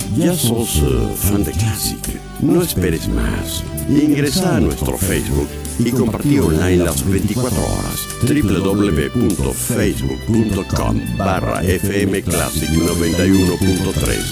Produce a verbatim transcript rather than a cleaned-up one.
¿Ya sos uh, fan de Classic? No esperes más. Ingresa a nuestro Facebook y compartí online las veinticuatro horas. doble u doble u doble u punto facebook punto com barra F M Classic noventa y uno punto tres.